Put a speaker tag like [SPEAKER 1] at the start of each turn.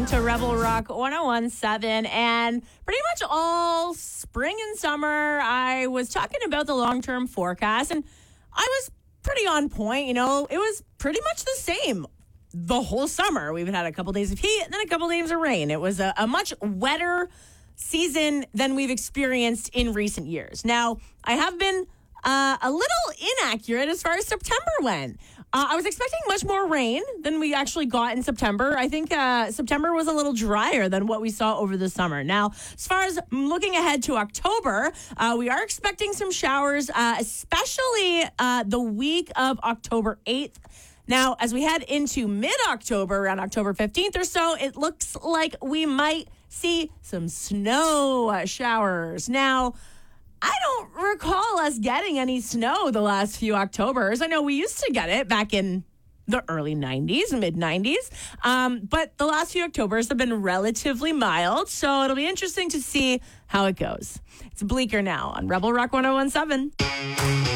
[SPEAKER 1] to Rebel Rock 1017, and pretty much all spring and summer, I was talking about the long-term forecast, and I was pretty on point. You know, it was pretty much the same the whole summer. We've had a couple days of heat and then a couple days of rain. It was a much wetter season than we've experienced in recent years. Now, I have been a little inaccurate as far as September went. I was expecting much more rain than we actually got in September. I think September was a little drier than what we saw over the summer. Now, as far as looking ahead to October, we are expecting some showers, especially the week of October 8th. Now, as we head into mid-October, around October 15th or so, it looks like we might see some snow showers. Now, I don't recall us getting any snow the last few Octobers. I know we used to get it back in the early 90s, mid-90s. But the last few Octobers have been relatively mild, so it'll be interesting to see how it goes. It's bleaker now on Rebel Rock 1017.